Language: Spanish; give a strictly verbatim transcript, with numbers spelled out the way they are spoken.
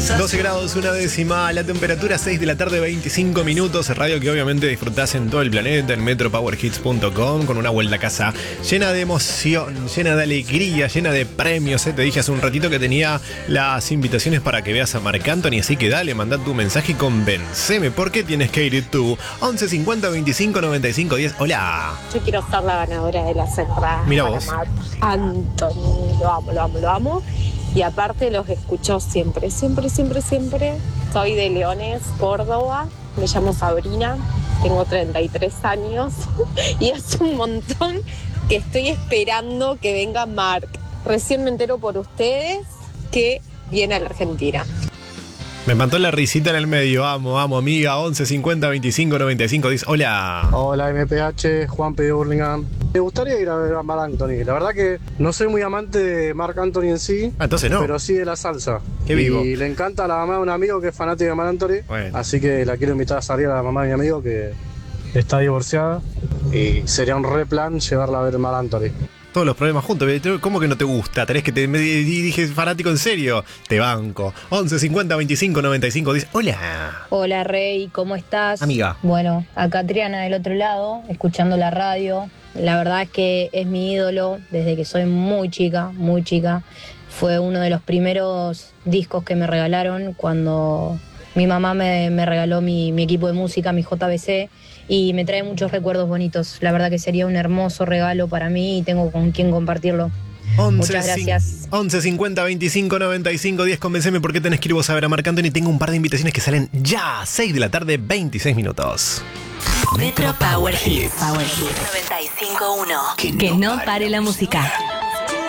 doce grados, una décima, la temperatura seis de la tarde, veinticinco minutos. Radio que obviamente disfrutás en todo el planeta, en metro power hits punto com, con una vuelta a casa llena de emoción, llena de alegría, llena de premios. ¿eh? Te dije hace un ratito que tenía las invitaciones para que veas a Marc Anthony, así que dale, mandá tu mensaje y convenceme. ¿Por qué tienes que ir tú? once cincuenta veinticinco noventa y cinco diez. Hola. Yo quiero ser la ganadora de las entradas. Mira para vos. Marc Anthony, lo amo, lo amo, lo amo. Y aparte los escucho siempre, siempre, siempre, siempre. Soy de Leones, Córdoba. Me llamo Sabrina, tengo treinta y tres años. Y es un montón que estoy esperando que venga Marc. Recién me entero por ustedes que viene a la Argentina. Me mandó la risita en el medio. Amo, amo, amiga. once cincuenta veinticinco noventa y cinco diez. Hola. Hola M P H, Juan P. de Burlingame. Me gustaría ir a ver a Marc Anthony. La verdad que no soy muy amante de Marc Anthony en sí. Ah, entonces no. Pero sí de la salsa. Qué vivo. Y le encanta a la mamá de un amigo que es fanática de Marc Anthony. Bueno. Así que la quiero invitar a salir a la mamá de mi amigo que está divorciada. Y sería un re plan llevarla a ver Marc Anthony. Todos los problemas juntos. ¿Cómo que no te gusta? Tenés que te me dije fanático en serio. Te banco. once cincuenta veinticinco noventa y cinco diez. Hola. Hola Rey, ¿cómo estás? Amiga. Bueno, acá Triana del otro lado, escuchando la radio. La verdad es que es mi ídolo desde que soy muy chica, muy chica. Fue uno de los primeros discos que me regalaron cuando mi mamá me, me regaló mi, mi equipo de música, mi J B C, y me trae muchos recuerdos bonitos. La verdad que sería un hermoso regalo para mí y tengo con quién compartirlo. Muchas gracias. once cincuenta veinticinco noventa y cinco diez. Convenceme por qué tenés que ir vos a ver a Marc Anthony. Tengo un par de invitaciones que salen ya. seis de la tarde, veintiséis minutos. Metro Power Hits. Power Hits noventa y cinco punto uno. Que no pare la música.